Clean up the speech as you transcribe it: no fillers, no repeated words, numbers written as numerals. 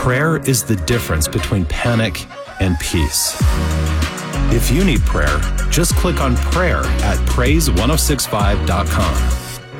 Prayer is the difference between panic and peace. If you need prayer, just click on prayer at praise1065.com.